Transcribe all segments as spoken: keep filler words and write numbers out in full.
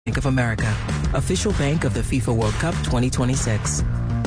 Bank of America, official bank of the FIFA World Cup twenty twenty-six.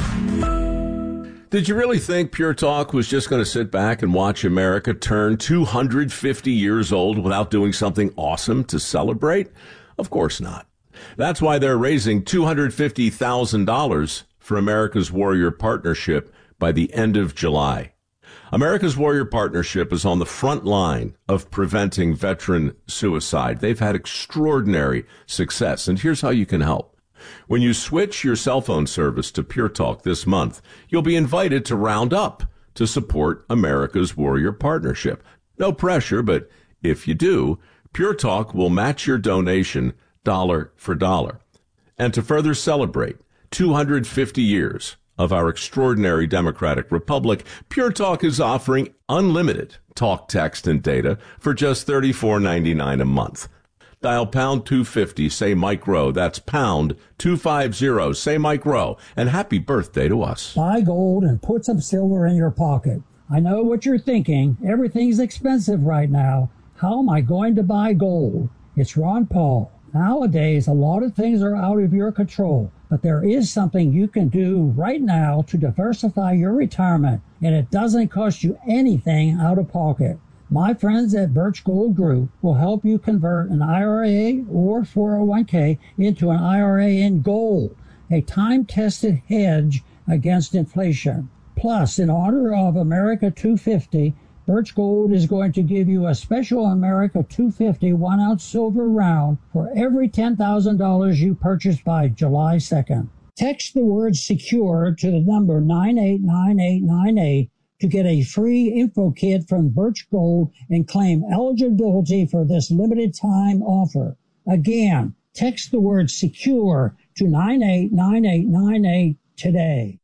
Did you really think Pure Talk was just going to sit back and watch America turn two hundred fifty years old without doing something awesome to celebrate? Of course not. That's why they're raising two hundred fifty thousand dollars for America's Warrior Partnership by the end of July. America's Warrior Partnership is on the front line of preventing veteran suicide. They've had extraordinary success, and here's how you can help. When you switch your cell phone service to Pure Talk this month, you'll be invited to round up to support America's Warrior Partnership. No pressure, but if you do, Pure Talk will match your donation dollar for dollar. And to further celebrate two hundred fifty years of our extraordinary democratic republic, Pure Talk is offering unlimited talk, text, and data for just thirty-four ninety-nine a month. Dial pound two fifty, say Mike Rowe. That's pound two fifty, say Mike Rowe. And happy birthday to us. Buy gold and put some silver in your pocket. I know what you're thinking. Everything's expensive right now. How am I going to buy gold? It's Ron Paul. Nowadays, a lot of things are out of your control, but there is something you can do right now to diversify your retirement, and it doesn't cost you anything out of pocket. My friends at Birch Gold Group will help you convert an I R A or four oh one k into an I R A in gold, a time-tested hedge against inflation. Plus, in honor of America two fifty, Birch Gold is going to give you a special America two fifty one-ounce silver round for every ten thousand dollars you purchase by July second. Text the word SECURE to the number nine eight nine eight nine eight to get a free info kit from Birch Gold and claim eligibility for this limited time offer. Again, text the word SECURE to nine eight nine eight nine eight today.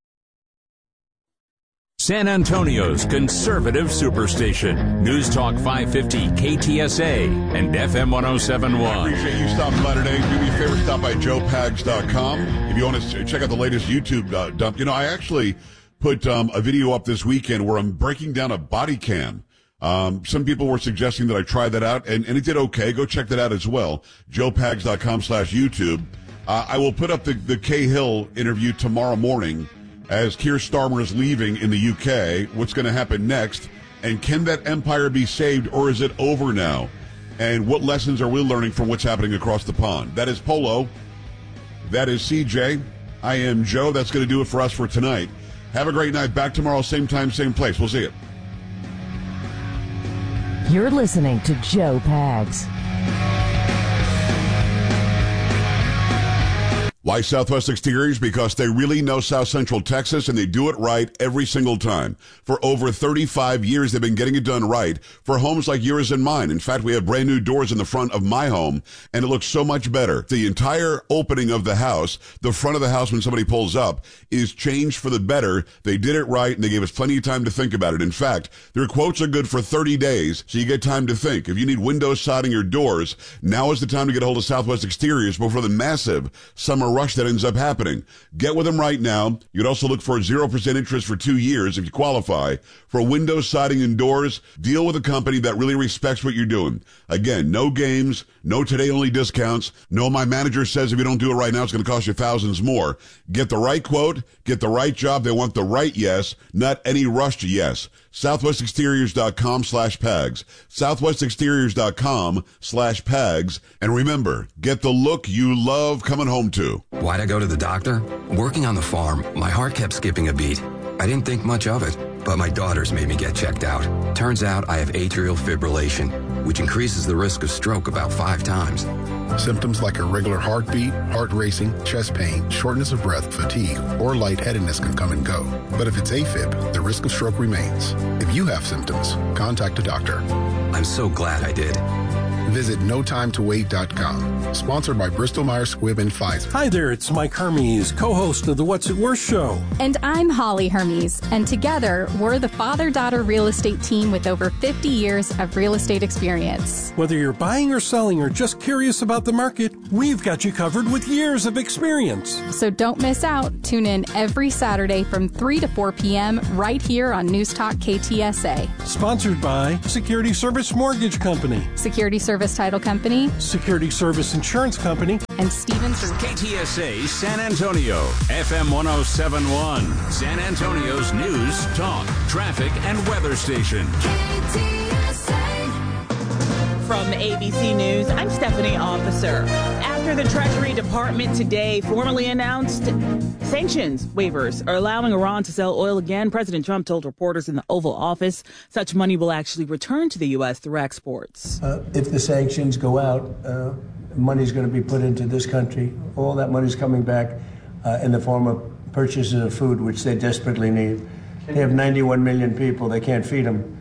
San Antonio's conservative superstation. News Talk five fifty K T S A and F M one oh seven point one. I appreciate you stopping by today. Do me a favor, stop by joe pags dot com. If you want to check out the latest YouTube uh, dump. You know, I actually put um, a video up this weekend where I'm breaking down a body cam. Um, some people were suggesting that I try that out, and, and it did okay. Go check that out as well. joe pags dot com slash YouTube. Uh, I will put up the, the Cahill interview tomorrow morning as Keir Starmer is leaving in the U K. What's going to happen next? And can that empire be saved, or is it over now? And what lessons are we learning from what's happening across the pond? That is Polo. That is C J. I am Joe. That's going to do it for us for tonight. Have a great night. Back tomorrow, same time, same place. We'll see you. You're listening to Joe Pags. Why Southwest Exteriors? Because they really know South Central Texas, and they do it right every single time. For over thirty-five years, they've been getting it done right for homes like yours and mine. In fact, we have brand new doors in the front of my home, and it looks so much better. The entire opening of the house, the front of the house when somebody pulls up, is changed for the better. They did it right, and they gave us plenty of time to think about it. In fact, their quotes are good for thirty days, so you get time to think. If you need windows, siding, or doors, now is the time to get a hold of Southwest Exteriors before the massive summer rush that ends up happening. Get with them right now. You can also look for zero percent interest for two years if you qualify. For windows, siding, and doors, deal with a company that really respects what you're doing. Again, no games, no today-only discounts. No, my manager says if you don't do it right now, it's going to cost you thousands more. Get the right quote, get the right job. They want the right yes, not any rushed yes. southwest exteriors dot com slash pags. southwest exteriors dot com slash pags. And remember, get the look you love coming home to. Why'd I go to the doctor? Working on the farm, my heart kept skipping a beat. I didn't think much of it, but my daughters made me get checked out. Turns out I have atrial fibrillation, which increases the risk of stroke about five times. Symptoms like irregular heartbeat, heart racing, chest pain, shortness of breath, fatigue, or lightheadedness can come and go. But if it's AFib, the risk of stroke remains. If you have symptoms, contact a doctor. I'm so glad I did. Visit no time to wait dot com. Sponsored by Bristol Myers Squibb and Pfizer. Hi there, it's Mike Hermes, co-host of the What's It Worth show. And I'm Holly Hermes, and together we're the father-daughter real estate team with over fifty years of real estate experience. Whether you're buying or selling or just curious about the market, we've got you covered with years of experience. So don't miss out. Tune in every Saturday from three to four p.m. right here on News Talk K T S A. Sponsored by Security Service Mortgage Company. Security Service Service Title Company, Security Service Insurance Company, and Stevens. K T S A San Antonio, F M one oh seven point one, San Antonio's news, talk, traffic, and weather station. K T S A. From A B C News, I'm Stephanie Officer. After the Treasury Department today formally announced sanctions waivers are allowing Iran to sell oil again, President Trump told reporters in the Oval Office such money will actually return to the U S through exports. Uh, if the sanctions go out, uh, money's going to be put into this country. All that money's coming back uh, in the form of purchases of food, which they desperately need. They have ninety-one million people. They can't feed them.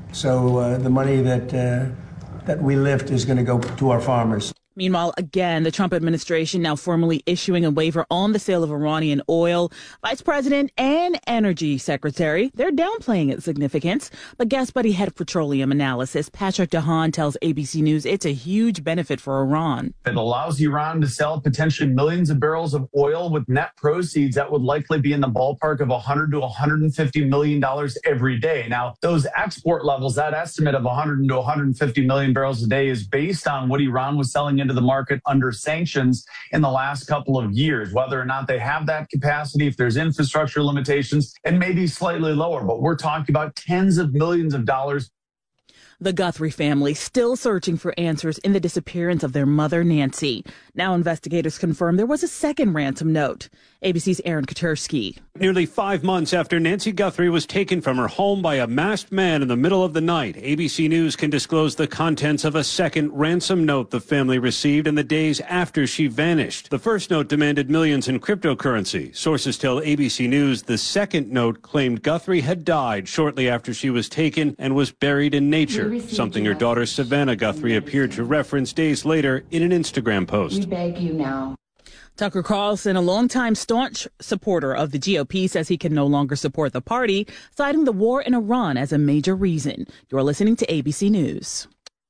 So uh, the money that uh, that we lift is going to go to our farmers. Meanwhile, again, the Trump administration now formally issuing a waiver on the sale of Iranian oil. Vice President and Energy Secretary, they're downplaying its significance. But guest buddy head of petroleum analysis, Patrick DeHaan, tells A B C News it's a huge benefit for Iran. It allows Iran to sell potentially millions of barrels of oil with net proceeds that would likely be in the ballpark of one hundred to one hundred fifty million dollars every day. Now, those export levels, that estimate of one hundred to one hundred fifty million barrels a day is based on what Iran was selling into the market under sanctions in the last couple of years. Whether or not they have that capacity, if there's infrastructure limitations, it may be slightly lower, but we're talking about tens of millions of dollars. The Guthrie family still searching for answers in the disappearance of their mother, Nancy. Now investigators confirm there was a second ransom note. A B C's Aaron Katersky. Nearly five months after Nancy Guthrie was taken from her home by a masked man in the middle of the night, A B C News can disclose the contents of a second ransom note the family received in the days after she vanished. The first note demanded millions in cryptocurrency. Sources tell A B C News the second note claimed Guthrie had died shortly after she was taken and was buried in nature, something her daughter Savannah Guthrie appeared to reference days later in an Instagram post. We beg you now. Tucker Carlson, a longtime staunch supporter of the G O P, says he can no longer support the party, citing the war in Iran as a major reason. You're listening to A B C News.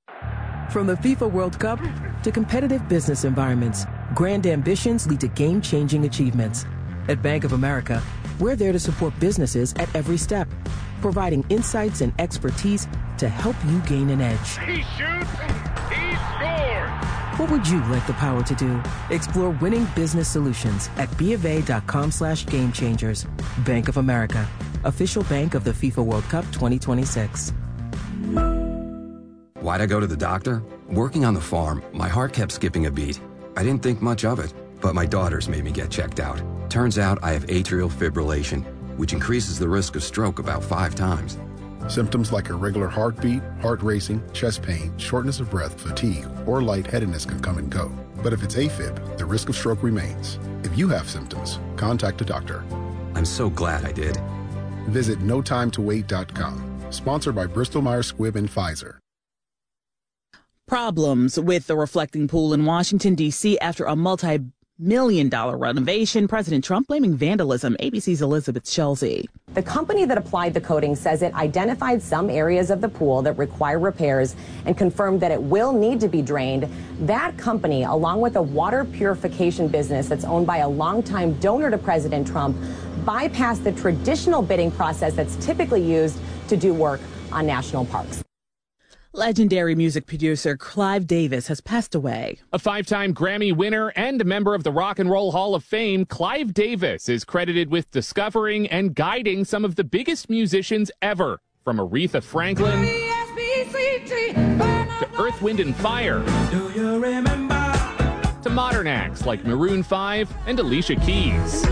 From the FIFA World Cup to competitive business environments, grand ambitions lead to game-changing achievements. At Bank of America, we're there to support businesses at every step, providing insights and expertise to help you gain an edge. He shoots, he scores! What would you like the power to do? Explore winning business solutions at BofA.com slash game changers. Bank of America, official bank of the FIFA World Cup twenty twenty-six. Why'd I go to the doctor? Working on the farm, my heart kept skipping a beat. I didn't think much of it, but my daughters made me get checked out. Turns out I have atrial fibrillation, which increases the risk of stroke about five times. Symptoms like irregular heartbeat, heart racing, chest pain, shortness of breath, fatigue, or lightheadedness can come and go. But if it's AFib, the risk of stroke remains. If you have symptoms, contact a doctor. I'm so glad I did. Visit no time to wait dot com. Sponsored by Bristol Myers Squibb and Pfizer. Problems with the reflecting pool in Washington, D C after a multi million dollar renovation. President Trump blaming vandalism. A B C's Elizabeth Schulze. The company that applied the coating says it identified some areas of the pool that require repairs and confirmed that it will need to be drained. That company, along with a water purification business that's owned by a longtime donor to President Trump, bypassed the traditional bidding process that's typically used to do work on national parks. Legendary music producer Clive Davis has passed away. A five-time Grammy winner and a member of the Rock and Roll Hall of Fame, Clive Davis is credited with discovering and guiding some of the biggest musicians ever, from Aretha Franklin to Earth, Wind and Fire Do you remember? to modern acts like Maroon five and Alicia Keys.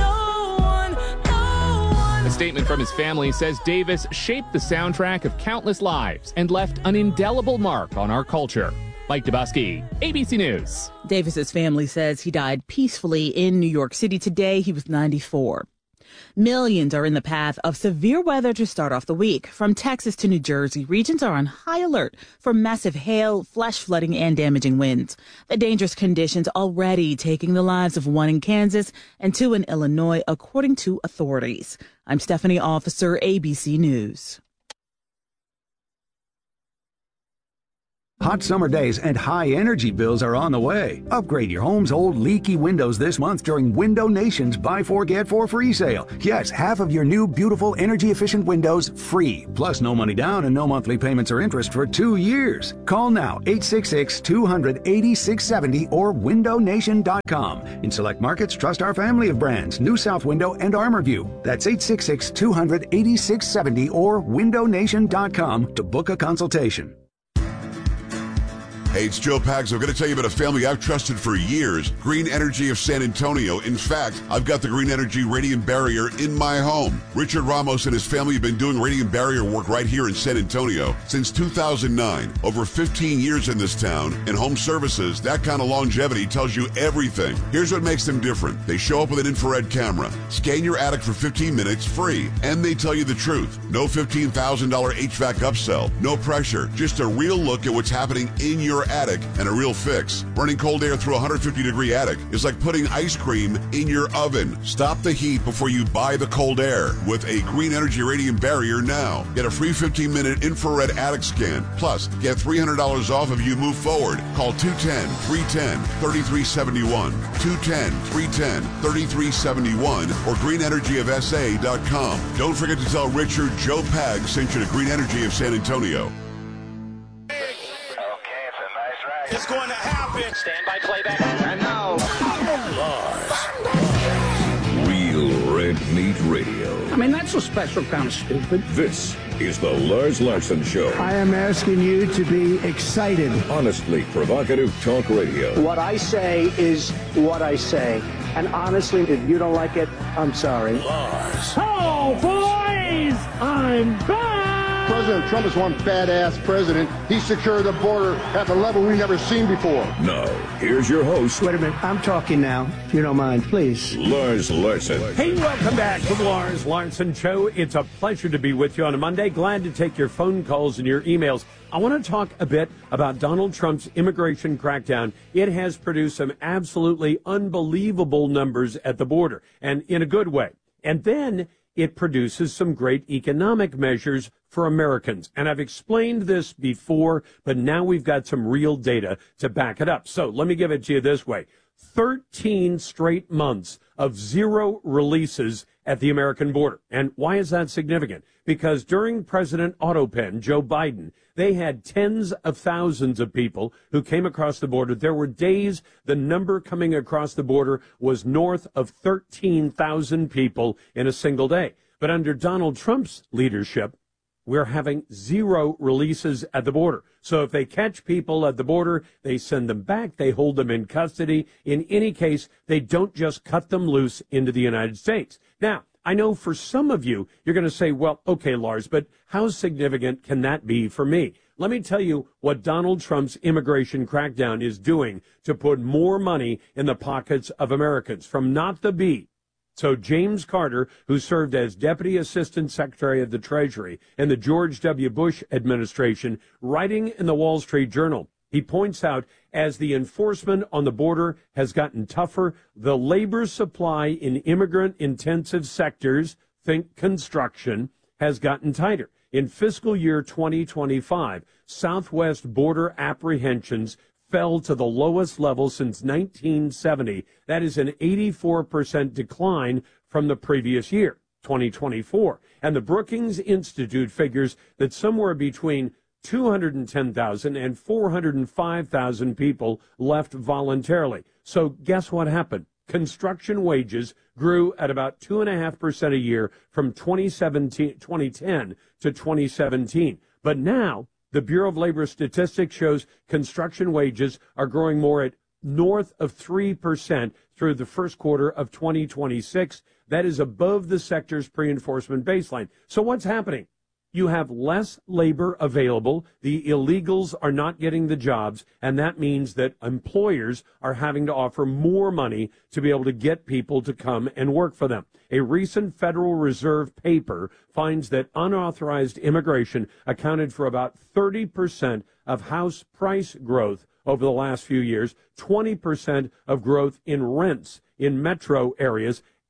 A statement from his family says Davis shaped the soundtrack of countless lives and left an indelible mark on our culture. Mike Dubusky, A B C News. Davis's family says he died peacefully in New York City today. He was ninety-four. Millions are in the path of severe weather to start off the week. From Texas to New Jersey, regions are on high alert for massive hail, flash flooding, and damaging winds. The dangerous conditions already taking the lives of one in Kansas and two in Illinois, according to authorities. I'm Stephanie Officer, A B C News. Hot summer days and high energy bills are on the way. Upgrade your home's old leaky windows this month during Window Nation's Buy Four Get Four free sale. Yes, half of your new beautiful energy efficient windows free. Plus no money down and no monthly payments or interest for two years. Call now eight six six, two hundred, eighty-six seventy or window nation dot com. In select markets, trust our family of brands, New South Window and ArmorView. That's eight six six, two hundred, eighty-six seventy or window nation dot com to book a consultation. Hey, it's Joe Pags. I'm going to tell you about a family I've trusted for years, Green Energy of San Antonio. In fact, I've got the Green Energy Radiant Barrier in my home. Richard Ramos and his family have been doing radiant barrier work right here in San Antonio since two thousand nine. Over fifteen years in this town. In home services, that kind of longevity tells you everything. Here's what makes them different. They show up with an infrared camera, scan your attic for fifteen minutes free, and they tell you the truth. No fifteen thousand dollars H V A C upsell, no pressure, just a real look at what's happening in your attic and a real fix. Burning cold air through a one hundred fifty degree attic is like putting ice cream in your oven. Stop the heat before you buy the cold air with a Green Energy Radiant Barrier now. Get a free fifteen minute infrared attic scan. Plus, get three hundred dollars off if you move forward. Call two one zero, three one zero, three three seven one, two one zero, three one zero, three three seven one or green energy of s a dot com. Don't forget to tell Richard Joe Pag sent you to Green Energy of San Antonio. It's going to happen. Stand by playback. And now, Live. Real Red Meat Radio. I mean, that's a special kind of stupid. This is the Lars Larson Show. I am asking you to be excited. Honestly provocative talk radio. What I say is what I say. And honestly, if you don't like it, I'm sorry. Lars. Oh, boys! I'm back! President Trump is one badass president. He secured the border at the level we've never seen before. Now, here's your host. Wait a minute. I'm talking now, if you don't mind, please. Lars Larson. Hey, welcome back to the Lars Larson Show. It's a pleasure to be with you on a Monday. Glad to take your phone calls and your emails. I want to talk a bit about Donald Trump's immigration crackdown. It has produced some absolutely unbelievable numbers at the border, and in a good way. And then it produces some great economic measures for Americans. And I've explained this before, but now we've got some real data to back it up. So let me give it to you this way. thirteen straight months of zero releases at the American border. And why is that significant? Because during President Autopen, Joe Biden, they had tens of thousands of people who came across the border. There were days the number coming across the border was north of thirteen thousand people in a single day. But under Donald Trump's leadership, we're having zero releases at the border. So if they catch people at the border, they send them back, they hold them in custody. In any case, they don't just cut them loose into the United States. Now, I know for some of you, you're going to say, well, okay, Lars, but how significant can that be for me? Let me tell you what Donald Trump's immigration crackdown is doing to put more money in the pockets of Americans. From not the B. So James Carter, who served as Deputy Assistant Secretary of the Treasury in the George W. Bush administration, writing in the Wall Street Journal, he points out as the enforcement on the border has gotten tougher, the labor supply in immigrant-intensive sectors, think construction, has gotten tighter. In fiscal year twenty twenty-five, Southwest border apprehensions fell to the lowest level since nineteen seventy. That is an eighty-four percent decline from the previous year, twenty twenty-four. And the Brookings Institute figures that somewhere between two hundred ten thousand and four hundred five thousand people left voluntarily. So guess what happened? Construction wages grew at about two point five percent a year from twenty seventeen, twenty ten to twenty seventeen. But now, the Bureau of Labor Statistics shows construction wages are growing more at north of three percent through the first quarter of twenty twenty-six. That is above the sector's pre-enforcement baseline. So what's happening? You have less labor available. The illegals are not getting the jobs, and that means that employers are having to offer more money to be able to get people to come and work for them. A recent Federal Reserve paper finds that unauthorized immigration accounted for about thirty percent of house price growth over the last few years, twenty percent of growth in rents in metro areas,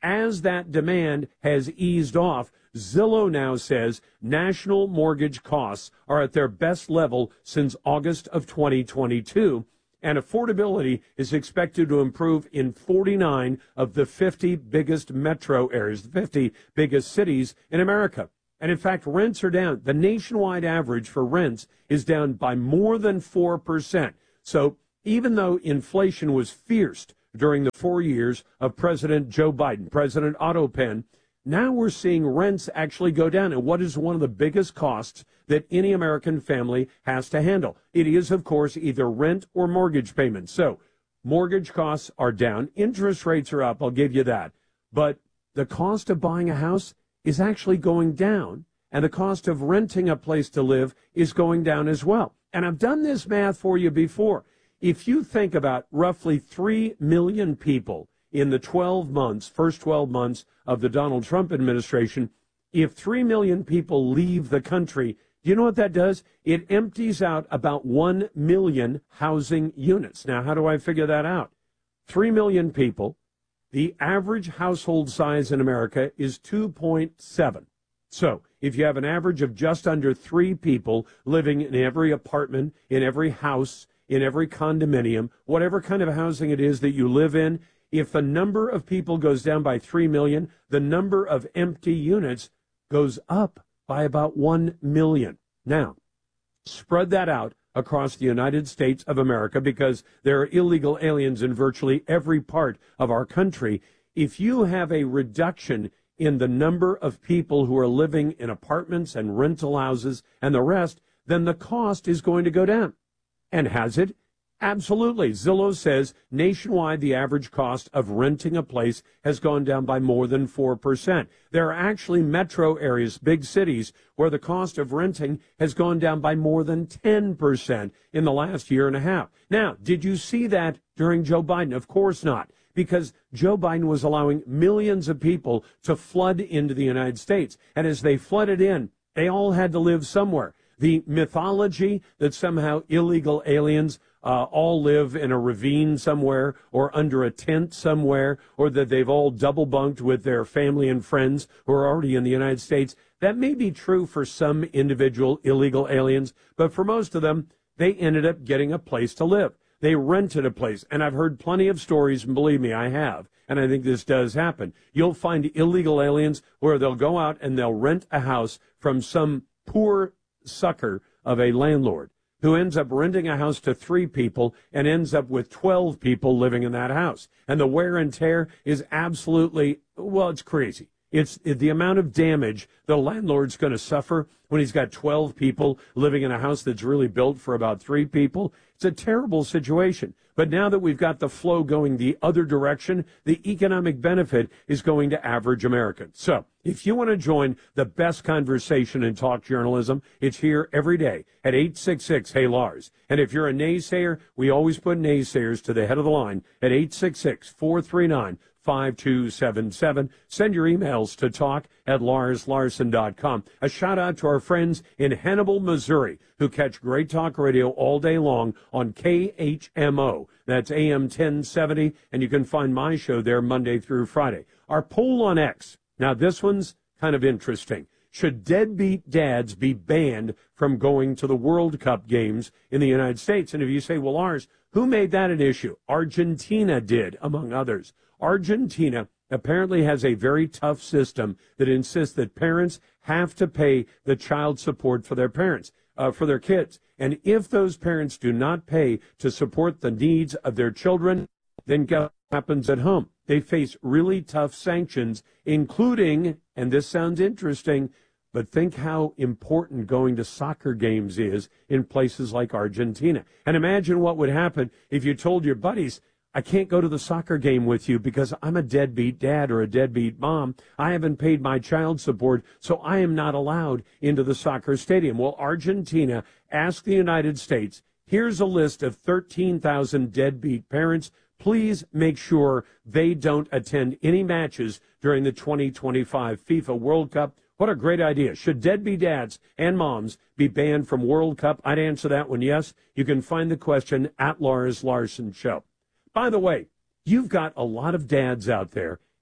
as that demand has eased off, Zillow now says national mortgage costs are at their best level since August of twenty twenty-two, and affordability is expected to improve in forty-nine of the fifty biggest metro areas, the fifty biggest cities in America. And in fact, rents are down. The nationwide average for rents is down by more than four percent. So even though inflation was fierce during the four years of President Joe Biden, President Otto Penn, now we're seeing rents actually go down. And what is one of the biggest costs that any American family has to handle? It is, of course, either rent or mortgage payments. So mortgage costs are down. Interest rates are up. I'll give you that. But the cost of buying a house is actually going down, and the cost of renting a place to live is going down as well. And I've done this math for you before. If you think about roughly three million people in the twelve months, first twelve months of the Donald Trump administration, if three million people leave the country, do you know what that does? It empties out about one million housing units. Now, how do I figure that out? three million people. The average household size in America is two point seven. So if you have an average of just under three people living in every apartment, in every house, in every condominium, whatever kind of housing it is that you live in, if the number of people goes down by three million, the number of empty units goes up by about one million. Now, spread that out across the United States of America, because there are illegal aliens in virtually every part of our country. If you have a reduction in the number of people who are living in apartments and rental houses and the rest, then the cost is going to go down. And has it? Absolutely. Zillow says nationwide the average cost of renting a place has gone down by more than four percent. There are actually metro areas, big cities, where the cost of renting has gone down by more than ten percent in the last year and a half. Now, did you see that during Joe Biden? Of course not, because Joe Biden was allowing millions of people to flood into the United States. And as they flooded in, they all had to live somewhere. The mythology that somehow illegal aliens uh, all live in a ravine somewhere or under a tent somewhere, or that they've all double bunked with their family and friends who are already in the United States, that may be true for some individual illegal aliens, but for most of them, they ended up getting a place to live. They rented a place, and I've heard plenty of stories, and believe me, I have, and I think this does happen. You'll find illegal aliens where they'll go out and they'll rent a house from some poor sucker of a landlord who ends up renting a house to three people and ends up with twelve people living in that house. And the wear and tear is absolutely, well, it's crazy. It's the amount of damage the landlord's going to suffer when he's got twelve people living in a house that's really built for about three people. It's a terrible situation. But now that we've got the flow going the other direction, the economic benefit is going to average Americans. So if you want to join the best conversation in talk journalism, it's here every day at eight six six, hey Lars. And if you're a naysayer, we always put naysayers to the head of the line at eight six six, four three nine, five two seven seven. Send your emails to talk at lars larson dot com. A shout out to our friends in Hannibal, Missouri, who catch great talk radio all day long on K H M O. That's A M ten seventy, and you can find my show there Monday through Friday. Our poll on X. Now, this one's kind of interesting. Should deadbeat dads be banned from going to the World Cup games in the United States? And if you say, well, Lars, who made that an issue? Argentina did, among others. Argentina apparently has a very tough system that insists that parents have to pay the child support for their parents, uh, for their kids. And if those parents do not pay to support the needs of their children, then guess what happens at home? They face really tough sanctions, including, and this sounds interesting, but think how important going to soccer games is in places like Argentina. And imagine what would happen if you told your buddies, I can't go to the soccer game with you because I'm a deadbeat dad or a deadbeat mom. I haven't paid my child support, so I am not allowed into the soccer stadium. Well, Argentina asked the United States, here's a list of thirteen thousand deadbeat parents. Please make sure they don't attend any matches during the twenty twenty-five FIFA World Cup. What a great idea. Should deadbeat dads and moms be banned from World Cup? I'd answer that one yes. You can find the question at Lars Larson Show. By the way, you've got a lot of dads out there, and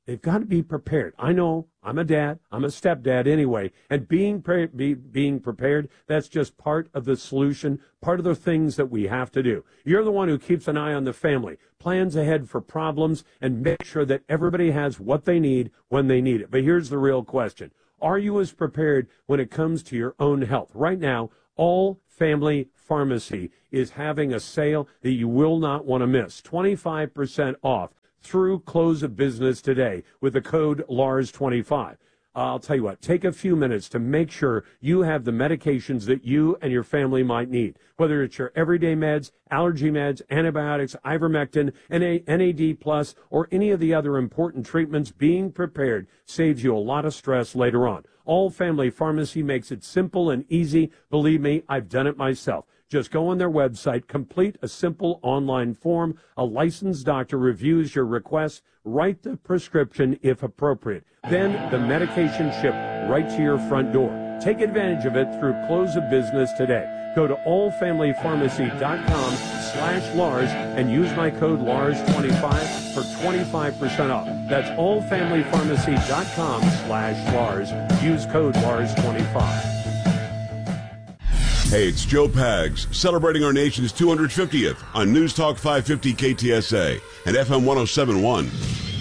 They've got to be prepared. I know I'm a dad. I'm a stepdad anyway. And being pre- be, being prepared, that's just part of the solution, part of the things that we have to do. You're the one who keeps an eye on the family, plans ahead for problems, and make sure that everybody has what they need when they need it. But here's the real question. Are you as prepared when it comes to your own health? Right now, All Family Pharmacy is having a sale that you will not want to miss. twenty-five percent off through close of business today with the code L A R S twenty-five. I'll tell you what, take a few minutes to make sure you have the medications that you and your family might need, whether it's your everyday meds, allergy meds, antibiotics, ivermectin, N A D plus, or any of the other important treatments. Being prepared saves you a lot of stress later on. All Family Pharmacy makes it simple and easy. Believe me, I've done it myself. Just go on their website, complete a simple online form. A licensed doctor reviews your request, write the prescription if appropriate. Then the medication shipped right to your front door. Take advantage of it through close of business today. Go to all family pharmacy dot com slash Lars and use my code L A R S twenty-five for twenty-five percent off. That's all family pharmacy dot com slash Lars. Use code L A R S twenty-five. Hey, it's Joe Pags, celebrating our nation's two hundred fiftieth on News Talk five fifty K T S A and F M one oh seven point one.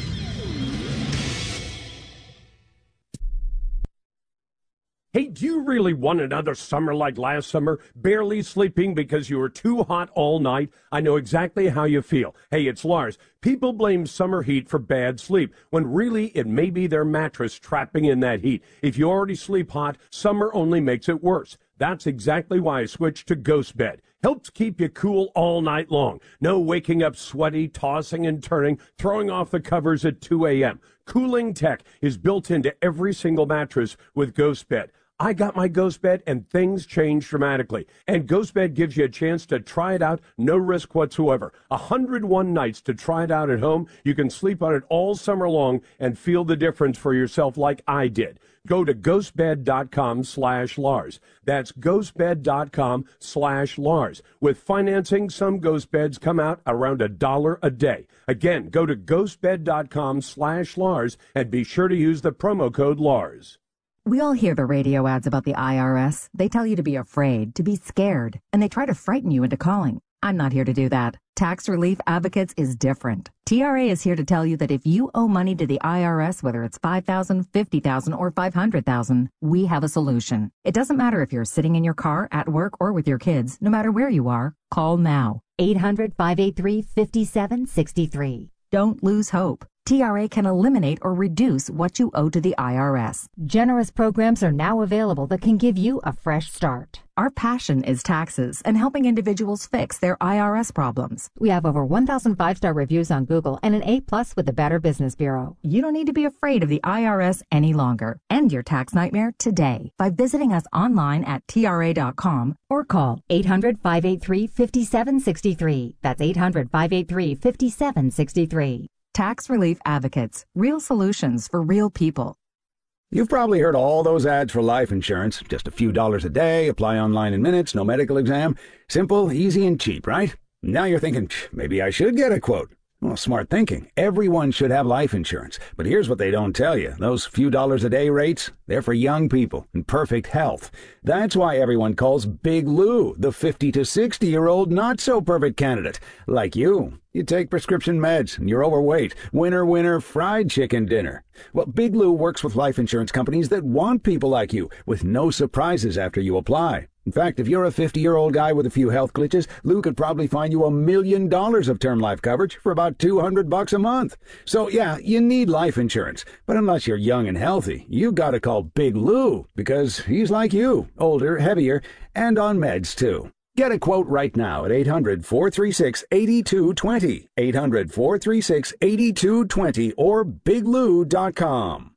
Hey, do you really want another summer like last summer? Barely sleeping because you were too hot all night? I know exactly how you feel. Hey, it's Lars. People blame summer heat for bad sleep, when really it may be their mattress trapping in that heat. If you already sleep hot, summer only makes it worse. That's exactly why I switched to Ghost Bed. Helps keep you cool all night long. No waking up sweaty, tossing and turning, throwing off the covers at two a.m. Cooling tech is built into every single mattress with Ghost Bed. I got my Ghost Bed and things changed dramatically. And Ghost Bed gives you a chance to try it out, no risk whatsoever. one hundred one nights to try it out at home. You can sleep on it all summer long and feel the difference for yourself like I did. Go to ghostbed.com slash Lars. That's ghostbed.com slash Lars. With financing, some Ghost Beds come out around a dollar a day. Again, go to ghostbed.com slash Lars and be sure to use the promo code Lars. We all hear the radio ads about the I R S. They tell you to be afraid, to be scared, and they try to frighten you into calling. I'm not here to do that. Tax Relief Advocates is different. T R A is here to tell you that if you owe money to the I R S, whether it's five thousand dollars, fifty thousand dollars, or five hundred thousand dollars, we have a solution. It doesn't matter if you're sitting in your car, at work, or with your kids. No matter where you are, call now. eight hundred, five eight three, five seven six three. Don't lose hope. T R A can eliminate or reduce what you owe to the I R S. Generous programs are now available that can give you a fresh start. Our passion is taxes and helping individuals fix their I R S problems. We have over one thousand five-star reviews on Google and an A plus with the Better Business Bureau. You don't need to be afraid of the I R S any longer. End your tax nightmare today by visiting us online at T R A dot com or call eight hundred, five eight three, five seven six three. That's eight hundred, five eight three, five seven six three. Tax Relief Advocates. Real solutions for real people. You've probably heard all those ads for life insurance. Just a few dollars a day, apply online in minutes, no medical exam. Simple, easy, and cheap, right? Now you're thinking, maybe I should get a quote. Well, smart thinking. Everyone should have life insurance. But here's what they don't tell you. Those few dollars a day rates, they're for young people in perfect health. That's why everyone calls Big Lou the fifty to sixty-year-old not-so-perfect candidate. Like you. You take prescription meds and you're overweight. Winner, winner, fried chicken dinner. Well, Big Lou works with life insurance companies that want people like you, with no surprises after you apply. In fact, if you're a fifty-year-old guy with a few health glitches, Lou could probably find you a million dollars of term life coverage for about two hundred bucks a month. So yeah, you need life insurance. But unless you're young and healthy, you gotta call Big Lou, because he's like you, older, heavier, and on meds too. Get a quote right now at eight hundred, four three six, eight two two zero, eight hundred, four three six, eight two two zero, or big lou dot com.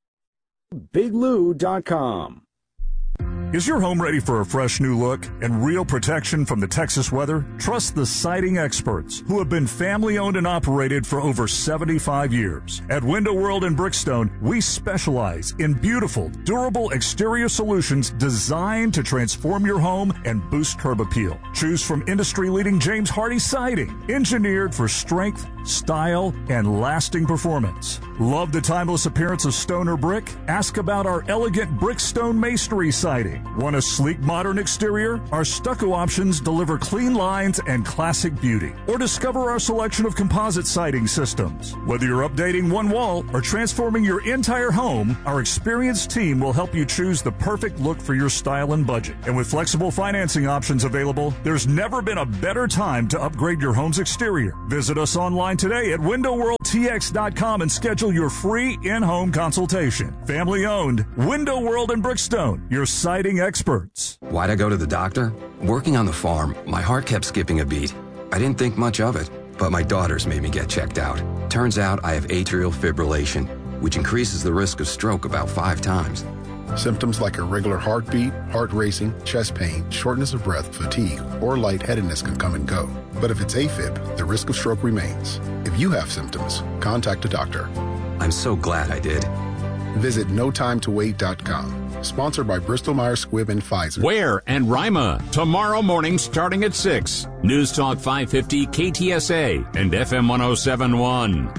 big lou dot com. Is your home ready for a fresh new look and real protection from the Texas weather? Trust the siding experts, who have been family-owned and operated for over seventy-five years. At Window World in Brickstone, we specialize in beautiful, durable exterior solutions designed to transform your home and boost curb appeal. Choose from industry-leading James Hardie siding, engineered for strength, style, and lasting performance. Love the timeless appearance of stone or brick? Ask about our elegant brickstone masonry siding. Want a sleek modern exterior? Our stucco options deliver clean lines and classic beauty. Or discover our selection of composite siding systems. Whether you're updating one wall or transforming your entire home, our experienced team will help you choose the perfect look for your style and budget. And with flexible financing options available, there's never been a better time to upgrade your home's exterior. Visit us online today at window world t x dot com and schedule your free in-home consultation. Family owned, Window World and Brickstone, your siding experts. Why'd I go to the doctor? Working on the farm, my heart kept skipping a beat. I didn't think much of it, but my daughters made me get checked out. Turns out I have atrial fibrillation, which increases the risk of stroke about five times. Symptoms like irregular heartbeat, heart racing, chest pain, shortness of breath, fatigue, or lightheadedness can come and go. But if it's AFib, the risk of stroke remains. If you have symptoms, contact a doctor. I'm so glad I did. Visit no time to wait dot com. Sponsored by Bristol Myers Squibb and Pfizer. Ware and Rima, tomorrow morning starting at six. News Talk five fifty K T S A and F M one oh seven point one.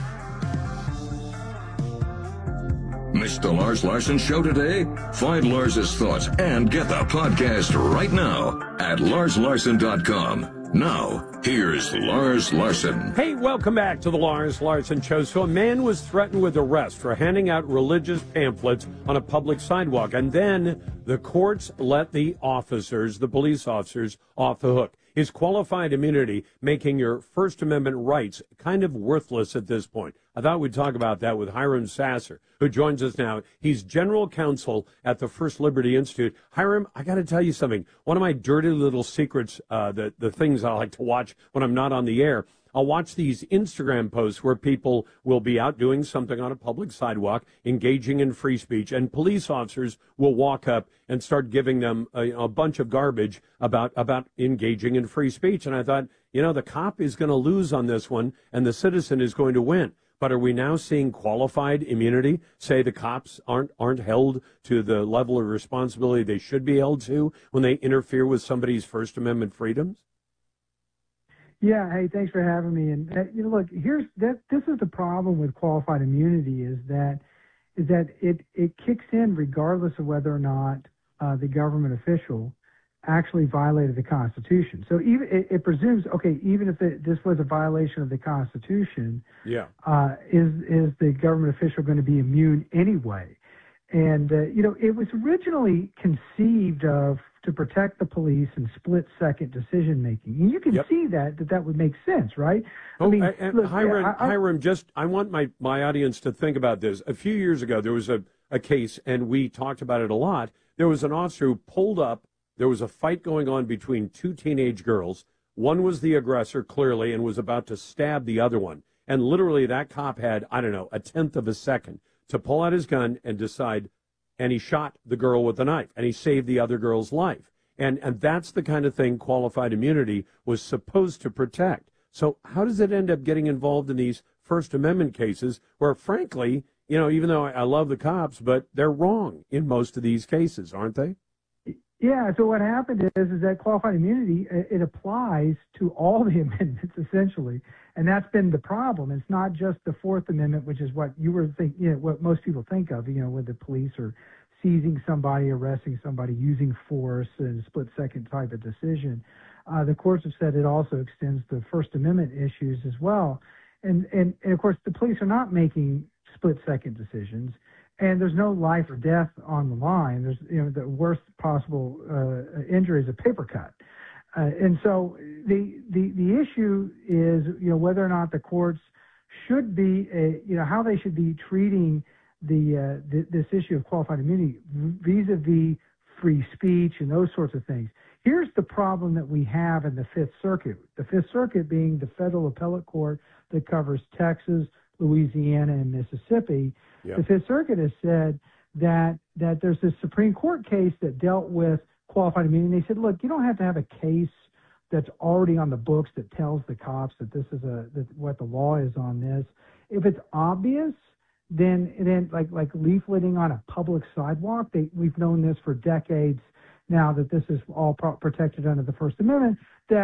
Missed the Lars Larson Show today? Find Lars's thoughts and get the podcast right now at lars larson dot com. Now, here's Lars Larson. Hey, welcome back to the Lars Larson Show. So a man was threatened with arrest for handing out religious pamphlets on a public sidewalk, and then the courts let the officers, the police officers, off the hook. Is qualified immunity making your First Amendment rights kind of worthless at this point? I thought we'd talk about that with Hiram Sasser, who joins us now. He's general counsel at the First Liberty Institute. Hiram, I got to tell you something. One of my dirty little secrets, uh, the, the things I like to watch when I'm not on the air, I'll watch these Instagram posts where people will be out doing something on a public sidewalk, engaging in free speech, and police officers will walk up and start giving them a, a bunch of garbage about, about engaging in free speech. And I thought, you know, the cop is going to lose on this one, and the citizen is going to win. But are we now seeing qualified immunity, say the cops aren't aren't held to the level of responsibility they should be held to when they interfere with somebody's First Amendment freedoms? Yeah, hey, thanks for having me. And uh, you know, look, here's that. This is the problem with qualified immunity is that is that it it kicks in regardless of whether or not uh, the government official actually violated the Constitution. So even it, it presumes, okay, even if it, this was a violation of the Constitution, yeah, uh, is is the government official going to be immune anyway? And uh, you know, it was originally conceived of to protect the police and split-second decision-making. And you can yep. see that, that that would make sense, right? Oh, I mean, and look, Hiram, I, I, Hiram, just, I want my, my audience to think about this. A few years ago, there was a, a case, and we talked about it a lot. There was an officer who pulled up. There was a fight going on between two teenage girls. One was the aggressor, clearly, and was about to stab the other one. And literally, that cop had, I don't know, a tenth of a second to pull out his gun and decide, and he shot the girl with the knife, and he saved the other girl's life. And and that's the kind of thing qualified immunity was supposed to protect. So how does it end up getting involved in these First Amendment cases where, frankly, you know, even though I, I love the cops, but they're wrong in most of these cases, aren't they? Yeah, so what happened is, is that qualified immunity, it applies to all the amendments, essentially. And that's been the problem. It's not just the Fourth Amendment, which is what you were think, you know, what most people think of, you know, when the police are seizing somebody, arresting somebody, using force, and split-second type of decision. Uh, the courts have said it also extends to First Amendment issues as well. And, and, and of course, the police are not making split-second decisions. And there's no life or death on the line. There's, you know, the worst possible uh, injury is a paper cut. Uh, and so the, the the issue is, you know, whether or not the courts should be, a, you know, how they should be treating the, uh, the this issue of qualified immunity vis-a-vis free speech and those sorts of things. Here's the problem that we have in the Fifth Circuit. The Fifth Circuit being the federal appellate court that covers Texas, Louisiana, and Mississippi. Yep. The Fifth Circuit has said that that there's this Supreme Court case that dealt with qualified immunity. And they said, look, you don't have to have a case that's already on the books that tells the cops that this is a that what the law is on this. If it's obvious, then then like like leafleting on a public sidewalk, they, we've known this for decades now that this is all pro- protected under the First Amendment. That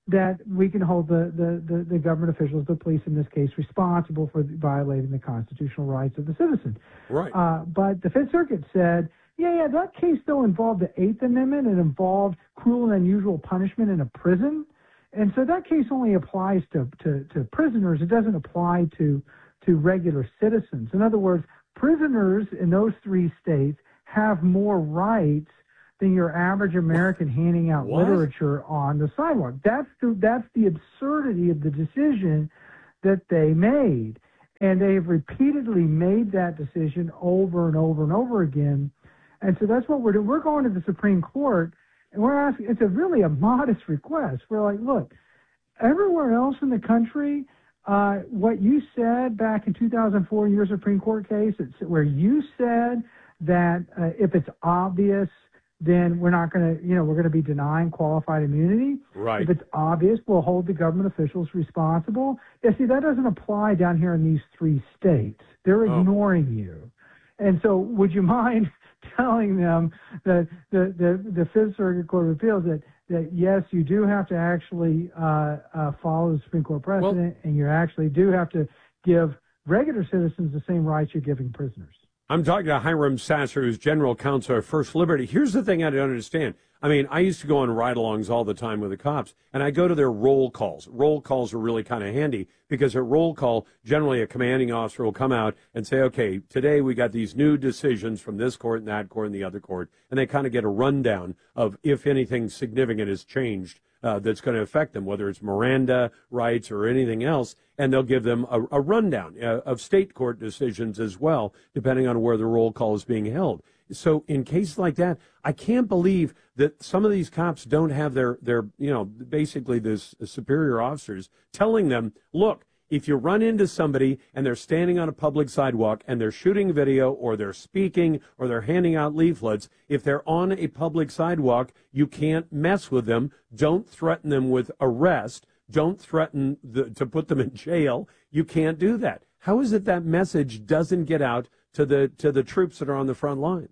that we can hold the, the, the, the government officials, the police in this case, responsible for violating the constitutional rights of the citizen. Right. Uh, but the Fifth Circuit said, yeah, yeah, that case, though, involved the Eighth Amendment. It involved cruel and unusual punishment in a prison. And so that case only applies to, to, to prisoners. It doesn't apply to, to regular citizens. In other words, prisoners in those three states have more rights than your average American handing out What? literature on the sidewalk. That's the, that's the absurdity of the decision that they made. And they've repeatedly made that decision over and over and over again. And so that's what we're doing. We're going to the Supreme Court, and we're asking, it's a really a modest request. We're like, look, everywhere else in the country, uh, what you said back in two thousand four in your Supreme Court case, it's where you said that uh, if it's obvious, then we're not going to, you know, we're going to be denying qualified immunity. Right. If it's obvious, we'll hold the government officials responsible. Yeah, see, that doesn't apply down here in these three states. They're Oh. ignoring you. And so would you mind telling them that the, the, the Fifth Circuit Court of Appeals that, that, yes, you do have to actually uh, uh, follow the Supreme Court precedent, and you actually do have to give regular citizens the same rights you're giving prisoners. I'm talking to Hiram Sasser, who's general counsel of First Liberty. Here's the thing I don't understand. I mean, I used to go on ride-alongs all the time with the cops, and I go to their roll calls. Roll calls are really kind of handy because at roll call, generally a commanding officer will come out and say, okay, today we got these new decisions from this court and that court and the other court, and they kind of get a rundown of if anything significant has changed uh, that's going to affect them, whether it's Miranda rights or anything else, and they'll give them a, a rundown uh, of state court decisions as well, depending on where the roll call is being held. So in cases like that, I can't believe that some of these cops don't have their, their you know, basically this superior officers telling them, look, if you run into somebody and they're standing on a public sidewalk and they're shooting video or they're speaking or they're handing out leaflets, if they're on a public sidewalk, you can't mess with them. Don't threaten them with arrest. Don't threaten the, to put them in jail. You can't do that. How is it that message doesn't get out to the to the troops that are on the front lines?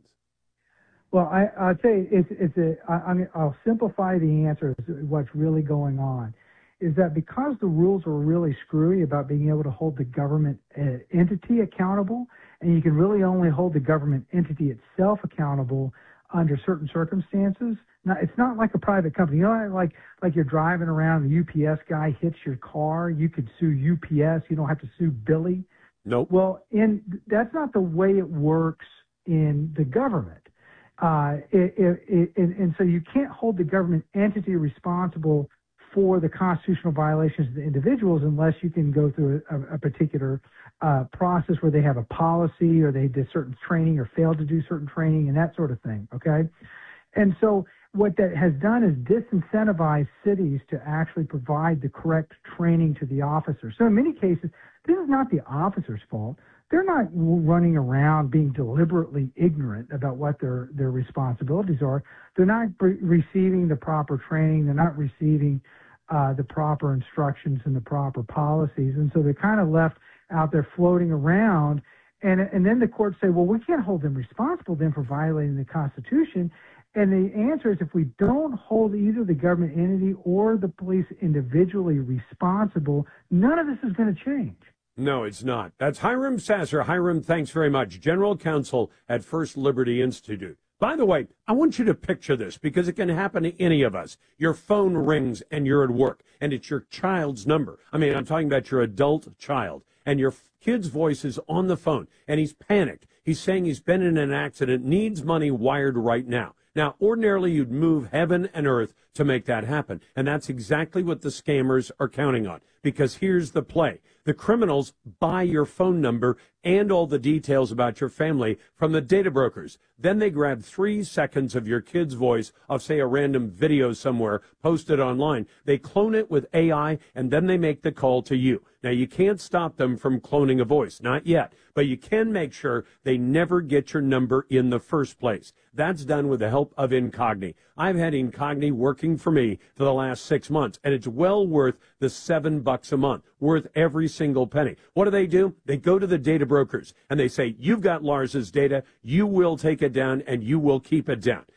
Well, I, I'll tell you, it's, it's a, I, I mean, I'll simplify the answer to what's really going on. Is that because the rules are really screwy about being able to hold the government uh, entity accountable, and you can really only hold the government entity itself accountable under certain circumstances. Now, it's not like a private company. You know, like like you're driving around, the U P S guy hits your car, you could sue U P S. You don't have to sue Billy. Nope. Well, in that's not the way it works in the government. Uh, it, it, it, and, and so you can't hold the government entity responsible for the constitutional violations of the individuals unless you can go through a, a particular uh, process where they have a policy or they did certain training or failed to do certain training and that sort of thing, okay? And so what that has done is disincentivize cities to actually provide the correct training to the officers. So in many cases, this is not the officer's fault. They're not running around being deliberately ignorant about what their, their responsibilities are. They're not re- receiving the proper training. They're not receiving uh, the proper instructions and the proper policies. And so they're kind of left out there floating around. And, and then the courts say, well, we can't hold them responsible then for violating the Constitution. And the answer is if we don't hold either the government entity or the police individually responsible, none of this is going to change. No, it's not. That's Hiram Sasser. Hiram, thanks very much. General Counsel at First Liberty Institute. By the way, I want you to picture this because it can happen to any of us. Your phone rings and you're at work and it's your child's number. I mean, I'm talking about your adult child and your kid's voice is on the phone and he's panicked. He's saying he's been in an accident, needs money wired right now. Now, ordinarily, you'd move heaven and earth to make that happen. And that's exactly what the scammers are counting on. Because here's the play. The criminals buy your phone number and all the details about your family from the data brokers. Then they grab three seconds of your kid's voice of, say, a random video somewhere posted online. They clone it with A I, and then they make the call to you. Now, you can't stop them from cloning a voice, not yet, but you can make sure they never get your number in the first place. That's done with the help of Incogni. I've had Incogni working for me for the last six months, and it's well worth the seven bucks a month, worth every single penny. What do they do? They go to the data brokers, and they say, you've got Lars's data, you will take it down, and you will keep it down.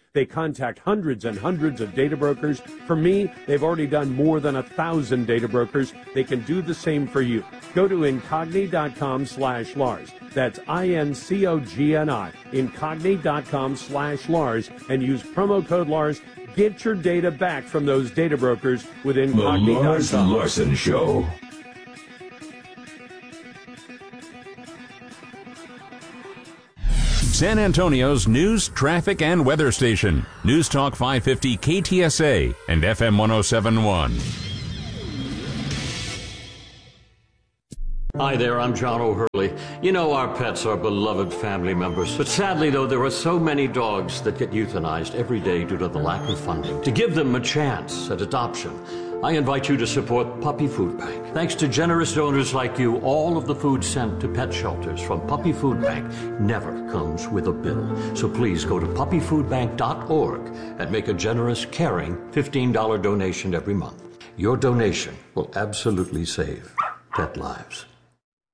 They contact hundreds and hundreds of data brokers. For me, they've already done more than a thousand data brokers. They can do the same for you. Go to Incogni.com slash Lars. That's I-N-C-O-G-N-I, Incogni.com slash Lars, and use promo code Lars. Get your data back from those data brokers with Incogni dot com. The Lars Larson Show. San Antonio's news, traffic, and weather station. News Talk five fifty K T S A and F M one oh seven point one. Hi there, I'm John O'Hurley. You know our pets are beloved family members. But sadly, though, there are so many dogs that get euthanized every day due to the lack of funding. To give them a chance at adoption, I invite you to support Puppy Food Bank. Thanks to generous donors like you, all of the food sent to pet shelters from Puppy Food Bank never comes with a bill. So please go to puppy food bank dot org and make a generous, caring fifteen dollars donation every month. Your donation will absolutely save pet lives.